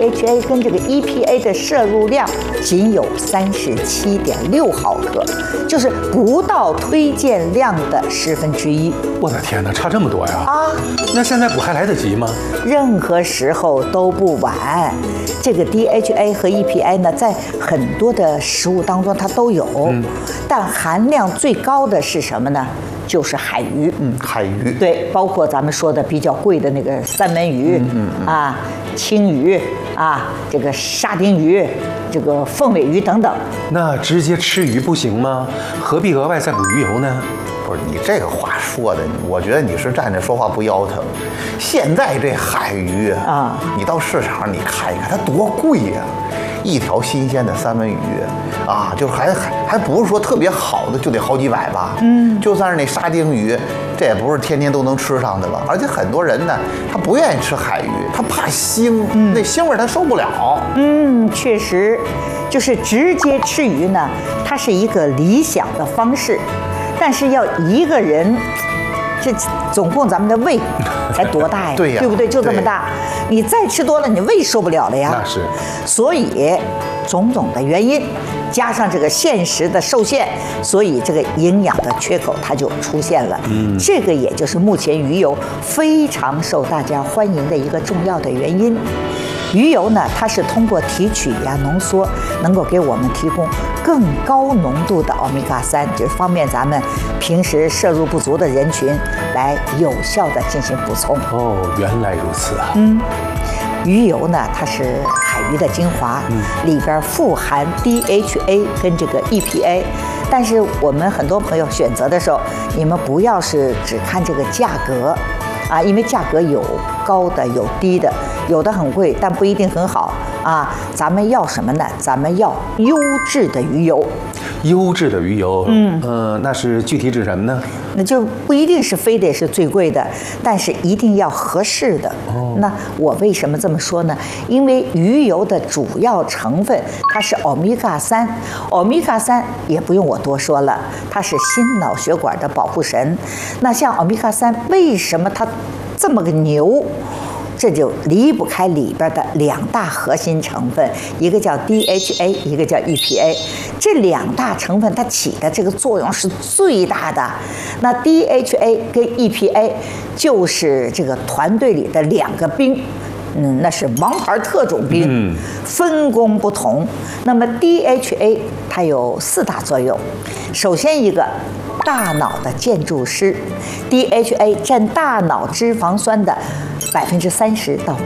DHA 跟这个 EPA 的摄入量仅有37.6毫克，就是不到推荐量的1/10。 我的天哪，差这么多呀！ 啊， 那现在补还来得及吗？ 任何时候都不晚。这个 DHA 和 EPA 呢，在很多的食物当中它都有，但含量最高的是什么呢？就是海鱼。 海鱼。 对，包括咱们说的比较贵的那个三文鱼，青鱼啊，这个沙丁鱼，这个凤尾鱼等等。 那直接吃鱼不行吗？何必额外再补鱼油呢？ 不是你这个话说的，我觉得你是站着说话不腰疼。现在这海鱼啊，你到市场上你看一看，它多贵呀！一条新鲜的三文鱼啊，就是还不是说特别好的就得好几百吧？就算是那沙丁鱼，这也不是天天都能吃上的吧？而且很多人呢，他不愿意吃海鱼，他怕腥，那腥味他受不了。 确实，就是直接吃鱼呢，它是一个理想的方式。但是要一个人，这总共咱们的胃才多大呀？ 对呀， 对不对？就这么大，你再吃多了，你胃受不了了呀。 那是。 所以种种的原因，加上这个现实的受限，所以这个营养的缺口它就出现了。这个也就是目前鱼油非常受大家欢迎的一个重要的原因。鱼油呢，它是通过提取呀、浓缩，能够给我们提供更高浓度的欧米伽3，就是方便咱们平时摄入不足的人群来有效的进行补充。 哦，原来如此啊。 鱼油呢，它是海鱼的精华，里边富含 DHA 跟这个 EPA。但是我们很多朋友选择的时候，你们不要是只看这个价格啊，因为价格有高的有低的，有的很贵，但不一定很好啊。咱们要什么呢？咱们要优质的鱼油。 优质的鱼油，那是具体指什么呢？ 那就不一定是非得是最贵的，但是一定要合适的。那我为什么这么说呢？因为鱼油的主要成分它是欧米伽3，欧米伽3也不用我多说了，它是心脑血管的保护神。那像欧米伽3，为什么它这么个牛？这就离不开里边的2大核心成分，一个叫 DHA， 一个叫 EPA。这2大成分它起的这个作用是最大的。那 DHA 跟 EPA 就是这个团队里的2个兵。那是王牌特种兵，分工不同。那么 DHA 它有4大作用，首先一个。大脑的建筑师 ，DHA 占大脑脂肪酸的30%到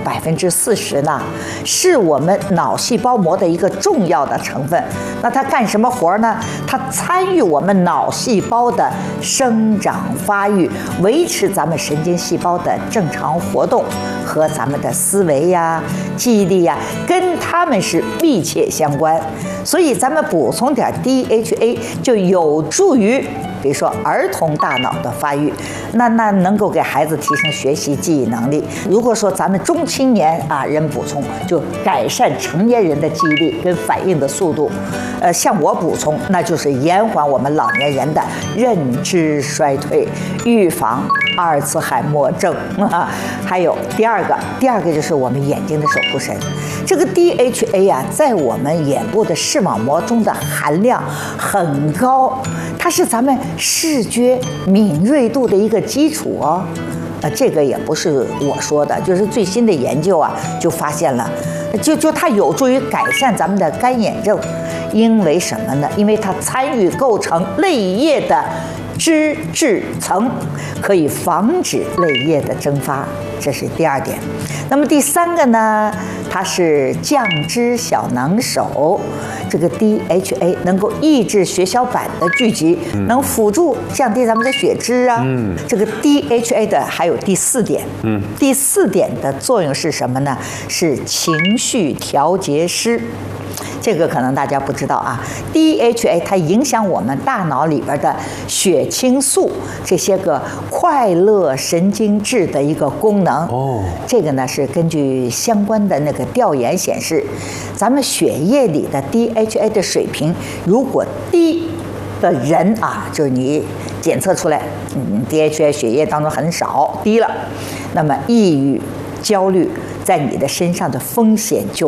40%呢，是我们脑细胞膜的一个重要的成分。那它干什么活呢？它参与我们脑细胞的生长发育，维持咱们神经细胞的正常活动和咱们的思维呀、记忆力呀，跟它们是密切相关。所以咱们补充点 DHA 就有助于。比如说儿童大脑的发育，那能够给孩子提升学习记忆能力。如果说咱们中青年人补充，就改善成年人的记忆力跟反应的速度。像我补充，那就是延缓我们老年人的认知衰退，预防阿尔茨海默症还有第二个就是我们眼睛的守护神。这个 DHA 在我们眼部的视网膜中的含量很高，它是咱们视觉敏锐度的一个基础哦。这个也不是我说的，就是最新的研究就发现了，就它有助于改善咱们的干眼症。因为什么呢？因为它参与构成泪液的脂质层，可以防止泪液的蒸发，这是第2点。那么第3个呢，它是降脂小能手。这个 DHA 能够抑制血小板的聚集，能辅助降低咱们的血脂啊。这个 DHA 的还有第4点，第4点的作用是什么呢？是情绪调节师。这个可能大家不知道DHA 它影响我们大脑里边的血清素这些个快乐神经质的一个功能。这个呢是根据相关的那个调研显示，咱们血液里的 DHA 的水平如果低的人就是你检测出来DHA 血液当中很少低了，那么抑郁、焦虑在你的身上的风险就